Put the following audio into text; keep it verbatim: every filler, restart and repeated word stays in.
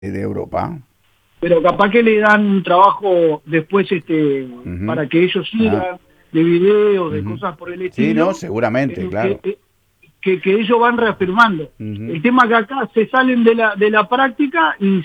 de Europa. Pero capaz que le dan un trabajo después este Uh-huh. para que ellos sigan, Ah. de videos, de Uh-huh. cosas por el Sí, estilo. no, seguramente, eh, claro. Que, que, que ellos van reafirmando. Uh-huh. El tema que acá se salen de la, de la práctica y